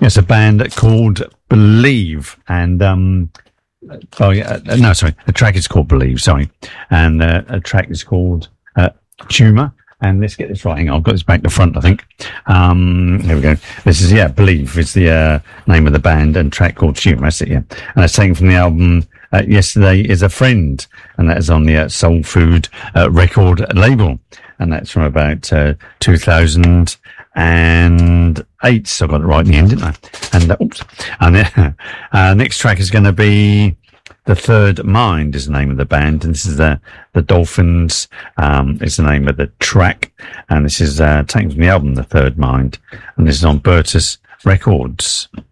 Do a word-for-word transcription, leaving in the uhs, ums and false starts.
It's a band called Believe, and um, oh yeah, uh, no, sorry, the track is called Believe, sorry, and uh, a track is called uh, Tumour. And let's get this right. Hang on, I've got this back to front, I think. Um, here we go. This is, yeah, Believe is the uh, name of the band, and track called Tumour. That's it, yeah. And that's taken from the album uh, Yesterday is a Friend, and that is on the uh, Soul Food uh, record label. And that's from about uh, two thousand eight. So I got it right in the end, didn't I? And, uh, oops. And uh, uh, next track is going to be The Third Mind is the name of the band, and this is the the Dolphins. Um, is the name of the track, and this is uh, taken from the album The Third Mind, and this is on Bertus Records.